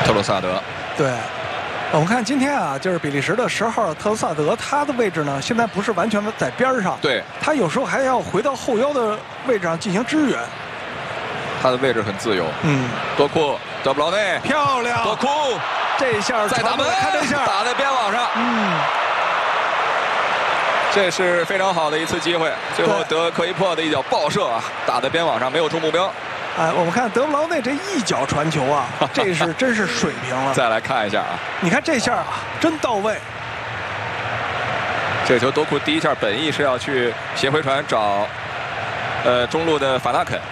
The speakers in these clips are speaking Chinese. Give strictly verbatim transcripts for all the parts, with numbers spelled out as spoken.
特罗萨德。 对。 我们看今天啊，就是比利时的十号特罗萨德，他的位置呢，现在不是完全在边上， 对， 他有时候还要回到后腰的位置上进行支援。 他的位置很自由。 嗯， 多库德布劳内， 漂亮， 多库， 这一下再打门， 看这下打在边网上， 嗯， 这是非常好的一次机会。最后德科伊珀的一脚爆射啊，打在边网上，没有中目标。 哎，我们看德布劳内这一脚传球啊，这是真是水平了。 再来看一下啊， 你看这下啊，真到位。 这球多库第一下本意是要去斜回传找，呃中路的法纳肯。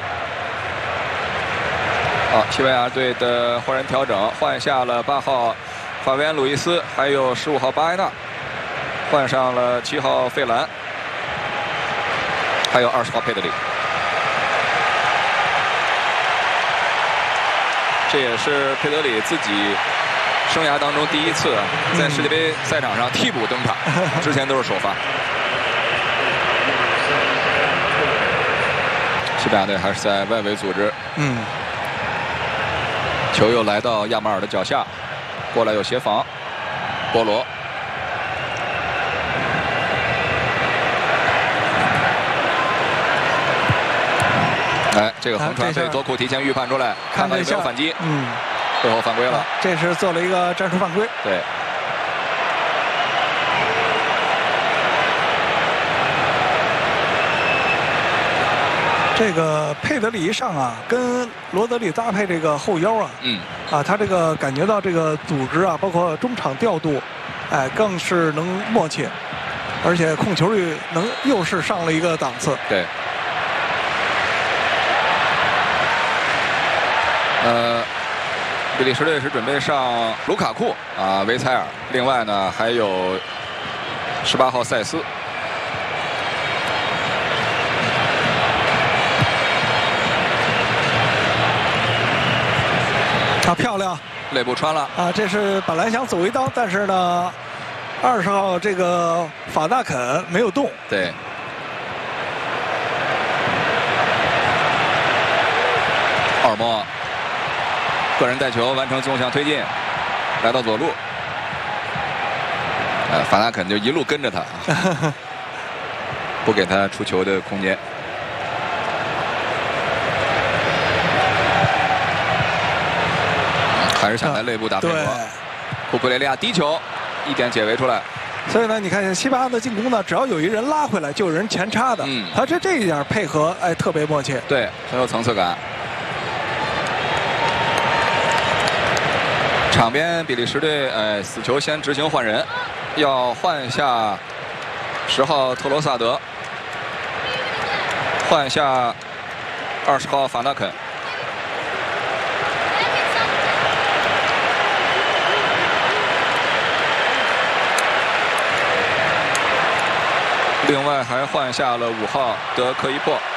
好，西班牙队的换人调整，换下了八号法维安·鲁伊斯，还有十五号巴埃纳，换上了七号费兰，还有二十号佩德里。 这也是佩德里自己生涯当中第一次在世界杯赛场上替补登场，之前都是首发。西班牙队还是在外围组织， 嗯， 球又来到亚马尔的脚下，过来有协防，波罗。 哎，这个横传被多库提前预判出来，看看有没有反击。 嗯， 最后犯规了。 这是做了一个战术犯规。 对。 这个佩德里一上啊，跟罗德里搭配这个后腰啊， 嗯， 啊，他这个感觉到这个组织啊，包括中场调度，哎，更是能默契，而且控球率能又是上了一个档次。 对。 呃，比利时队是准备上卢卡库啊、维采尔，另外呢还有十八号塞斯。 啊，漂亮！ 肋部穿了啊，这是本来想走一刀，但是呢，二十号这个法纳肯没有动。 对。奥尔莫。 个人带球完成纵向推进，来到左路，呃，法纳肯就一路跟着他，不给他出球的空间。还是想在内部打美国。库库雷利亚低球，一点解围出来。 所以呢，你看西班牙的进攻呢，只要有一人拉回来，就有人前插的。嗯，他这这一点配合，哎，特别默契。 对，很有层次感。 场边比利时队，呃，死球先执行换人，要换下十号特罗萨德，换下二十号法纳肯。另外还换下了五号德科伊珀。